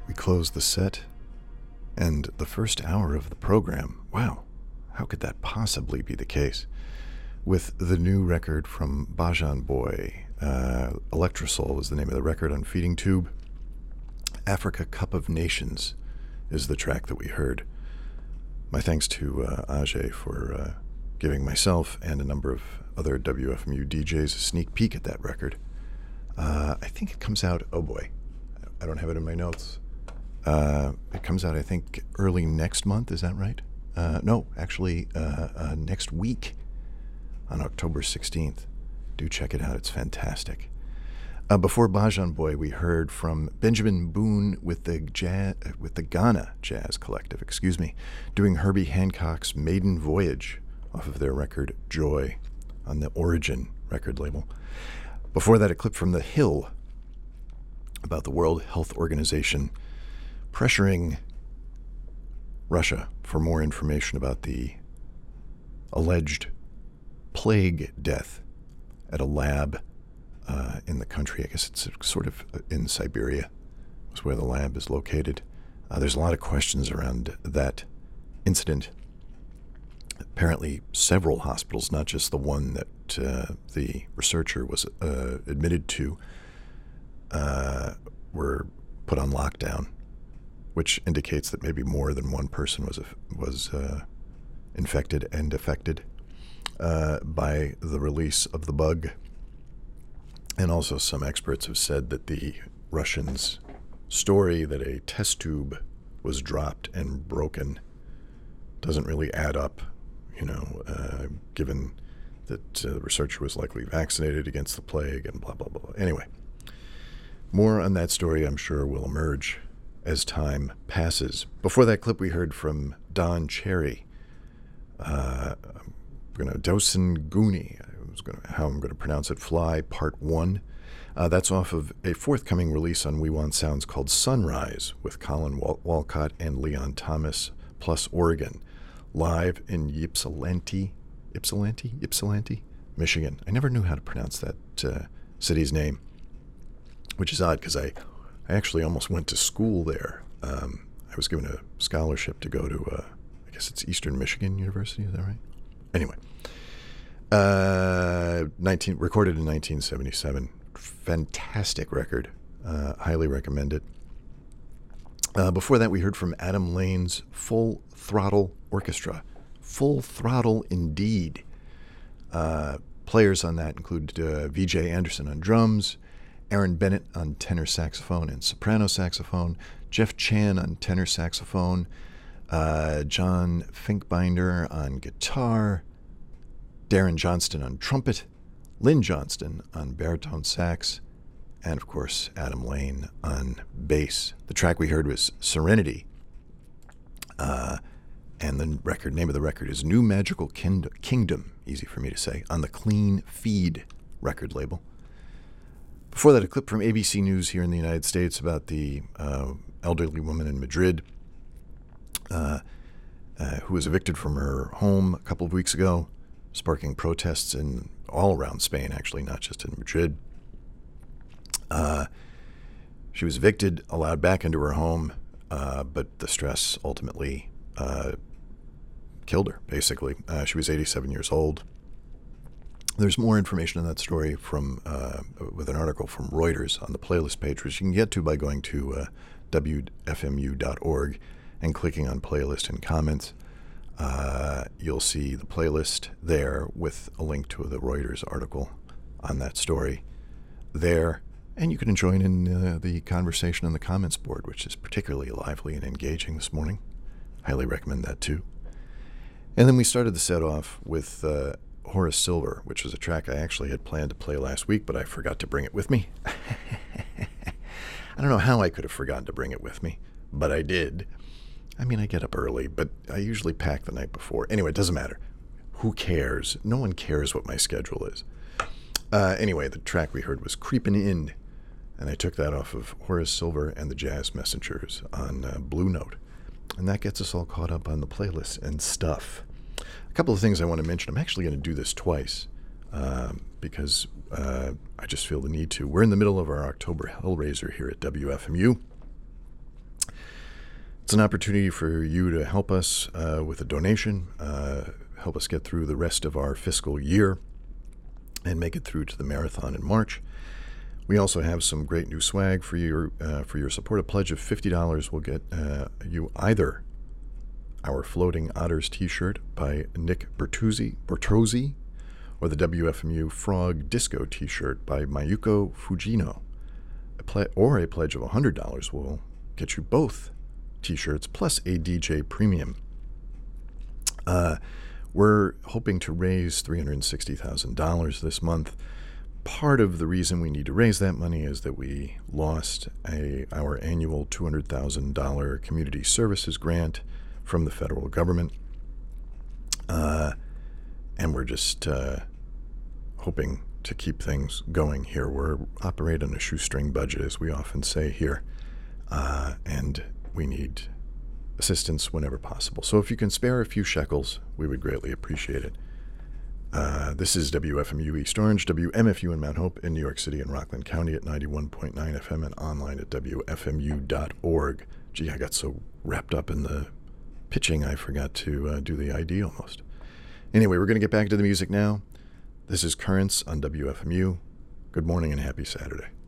We closed the set and the first hour of the program. Wow, how could that possibly be the case? With the new record from Bajan Boy. Electrosoul is the name of the record on Feeding Tube. Africa Cup of Nations is the track that we heard. My thanks to Ajay for giving myself and a number of other WFMU DJs a sneak peek at that record. I think it comes out, oh boy, I don't have it in my notes. It comes out, I think, early next month, is that right? No, actually, next week on October 16th. Do check it out, it's fantastic. Before Bajan Boy, we heard from Benjamin Boone with the Ghana Jazz Collective, doing Herbie Hancock's Maiden Voyage off of their record Joy on the Origin record label. Before that, a clip from The Hill about the World Health Organization pressuring Russia for more information about the alleged plague death at a lab in the country. I guess it's sort of in Siberia is where the lab is located. There's a lot of questions around that incident. Apparently several hospitals, not just the one that the researcher was admitted to, were put on lockdown, which indicates that maybe more than one person was infected and affected by the release of the bug. And also some experts have said that the Russians' story that a test tube was dropped and broken doesn't really add up, given that the researcher was likely vaccinated against the plague and blah, blah, blah. Anyway, more on that story, I'm sure, will emerge as time passes. Before that clip, we heard from Don Cherry. Dosen Goonie, how I'm going to pronounce it, Fly, Part 1. That's off of a forthcoming release on We Want Sounds called Sunrise with Colin Walcott and Leon Thomas, plus Oregon, live in Ypsilanti, Michigan. I never knew how to pronounce that city's name, which is odd because I actually almost went to school there. I was given a scholarship to go to, I guess it's Eastern Michigan University, is that right? Anyway, recorded in 1977. Fantastic record. Highly recommend it. Before that, we heard from Adam Lane's Full Throttle Orchestra. Full throttle indeed. Players on that include Vijay Anderson on drums, Aaron Bennett on tenor saxophone and soprano saxophone, Jeff Chan on tenor saxophone, John Finkbinder on guitar, Darren Johnston on trumpet, Lynn Johnston on baritone sax, and of course Adam Lane on bass. The track we heard was Serenity, and the name of the record is New Magical Kingdom, easy for me to say, on the Clean Feed record label. Before that, a clip from ABC News here in the United States about the elderly woman in Madrid who was evicted from her home a couple of weeks ago, sparking protests in all around Spain, actually, not just in Madrid. She was evicted, allowed back into her home, but the stress ultimately killed her, basically. She was 87 years old. There's more information on that story with an article from Reuters on the playlist page, which you can get to by going to WFMU.org and clicking on playlist and comments. You'll see the playlist there with a link to the Reuters article on that story there. And you can join in the conversation on the comments board, which is particularly lively and engaging this morning. Highly recommend that too. And then we started the set off with Horace Silver, which was a track I actually had planned to play last week, but I forgot to bring it with me. I don't know how I could have forgotten to bring it with me, but I did. I mean, I get up early, but I usually pack the night before. Anyway, it doesn't matter. Who cares? No one cares what my schedule is. Anyway, the track we heard was Creepin' In, and I took that off of Horace Silver and the Jazz Messengers on Blue Note. And that gets us all caught up on the playlist and stuff. A couple of things I want to mention. I'm actually going to do this twice because I just feel the need to. We're in the middle of our October Hellraiser here at WFMU. It's an opportunity for you to help us with a donation, help us get through the rest of our fiscal year and make it through to the marathon in March. We also have some great new swag for your support. A pledge of $50 will get you either our Floating Otters t-shirt by Nick Bertuzzi, or the WFMU Frog Disco t-shirt by Mayuko Fujino. Or a pledge of $100 will get you both t-shirts plus a DJ premium. We're hoping to raise $360,000 this month. Part of the reason we need to raise that money is that we lost our annual $200,000 community services grant from the federal government. And we're just hoping to keep things going here. We're operating on a shoestring budget, as we often say here, and we need assistance whenever possible. So if you can spare a few shekels, we would greatly appreciate it. This is WFMU East Orange, WMFU in Mount Hope in New York City and Rockland County at 91.9 FM and online at WFMU.org. Gee, I got so wrapped up in the pitching I forgot to do the ID almost. Anyway, we're going to get back to the music now. This is Currents on WFMU. Good morning and happy Saturday.